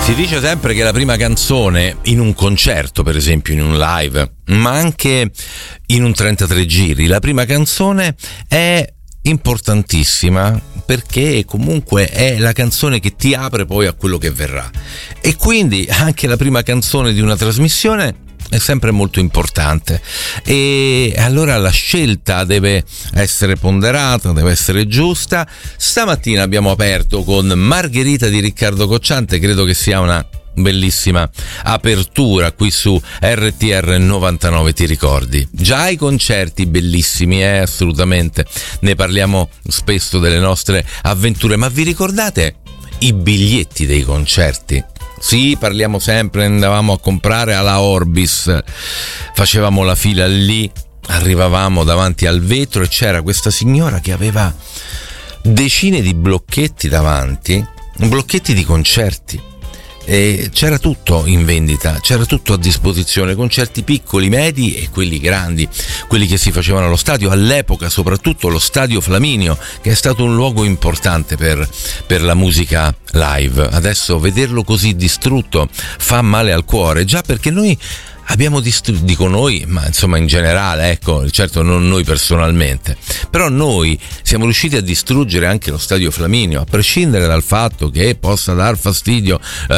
Si dice sempre che la prima canzone in un concerto, per esempio in un live, ma anche in un 33 giri, la prima canzone è importantissima perché comunque è la canzone che ti apre poi a quello che verrà, e quindi anche la prima canzone di una trasmissione è sempre molto importante, e allora la scelta deve essere ponderata, deve essere giusta. Stamattina abbiamo aperto con Margherita di Riccardo Cocciante, credo che sia una bellissima apertura qui su RTR 99, ti ricordi? Già i concerti bellissimi, assolutamente, ne parliamo spesso delle nostre avventure, ma vi ricordate i biglietti dei concerti? Sì, parliamo sempre, andavamo a comprare alla Orbis, facevamo la fila lì, arrivavamo davanti al vetro e c'era questa signora che aveva decine di blocchetti davanti, blocchetti di concerti, e c'era tutto in vendita, c'era tutto a disposizione, concerti piccoli, medi e quelli grandi, quelli che si facevano allo stadio, all'epoca soprattutto lo Stadio Flaminio, che è stato un luogo importante per la musica live. Adesso vederlo così distrutto fa male al cuore, già perché noi abbiamo distrutto, dico noi, ma insomma in generale, ecco, certo non noi personalmente, però noi siamo riusciti a distruggere anche lo Stadio Flaminio, a prescindere dal fatto che possa dar fastidio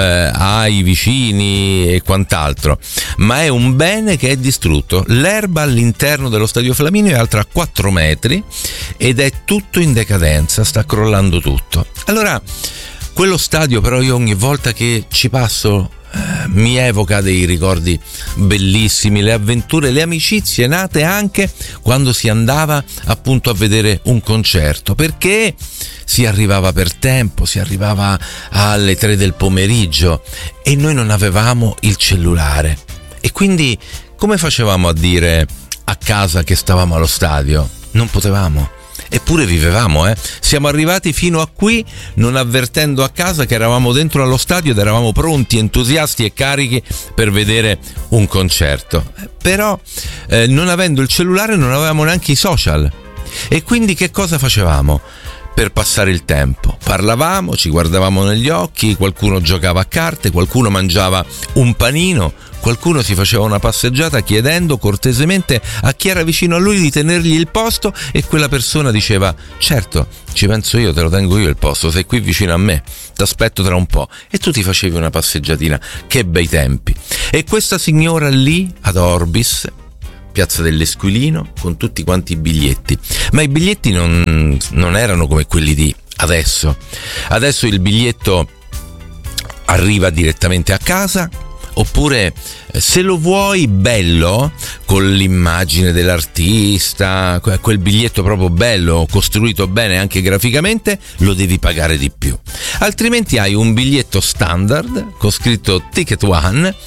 ai vicini e quant'altro, ma è un bene che è distrutto. L'erba all'interno dello Stadio Flaminio è altra 4 metri ed è tutto in decadenza, sta crollando tutto. Allora, quello stadio però io ogni volta che ci passo mi evoca dei ricordi bellissimi, le avventure, le amicizie nate anche quando si andava appunto a vedere un concerto, perché si arrivava per tempo, si arrivava alle 3 del pomeriggio e noi non avevamo il cellulare, e quindi come facevamo a dire a casa che stavamo allo stadio? Non potevamo. Eppure vivevamo, Siamo arrivati fino a qui non avvertendo a casa che eravamo dentro allo stadio ed eravamo pronti, entusiasti e carichi per vedere un concerto. Però non avendo il cellulare non avevamo neanche i social, e quindi che cosa facevamo? Per passare il tempo parlavamo, ci guardavamo negli occhi, qualcuno giocava a carte, qualcuno mangiava un panino, qualcuno si faceva una passeggiata chiedendo cortesemente a chi era vicino a lui di tenergli il posto, e quella persona diceva: certo, ci penso io, te lo tengo io il posto, sei qui vicino a me, t'aspetto tra un po', e tu ti facevi una passeggiatina. Che bei tempi. E questa signora lì ad Orbis, Piazza dell'Esquilino, con tutti quanti i biglietti, ma i biglietti non erano come quelli di adesso. Adesso il biglietto arriva direttamente a casa, oppure se lo vuoi bello, con l'immagine dell'artista, quel biglietto proprio bello, costruito bene anche graficamente, lo devi pagare di più. Altrimenti hai un biglietto standard con scritto Ticket One,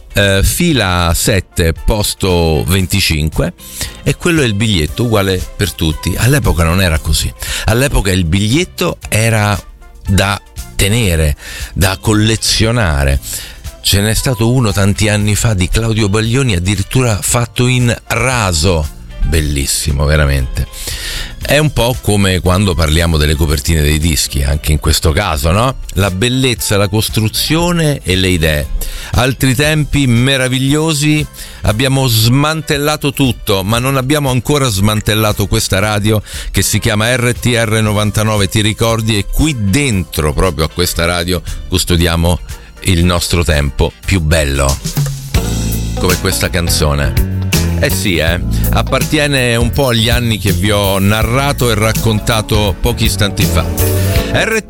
fila 7, posto 25, e quello è il biglietto uguale per tutti. All'epoca non era così. All'epoca il biglietto era da tenere, da collezionare. Ce n'è stato uno tanti anni fa di Claudio Baglioni, addirittura fatto in raso, bellissimo veramente. È un po' come quando parliamo delle copertine dei dischi, anche in questo caso, no? La bellezza, la costruzione e le idee. Altri tempi meravigliosi, abbiamo smantellato tutto, ma non abbiamo ancora smantellato questa radio che si chiama RTR 99, ti ricordi? E qui dentro, proprio a questa radio, custodiamo il nostro tempo più bello, come questa canzone. Sì, appartiene un po' agli anni che vi ho narrato e raccontato pochi istanti fa.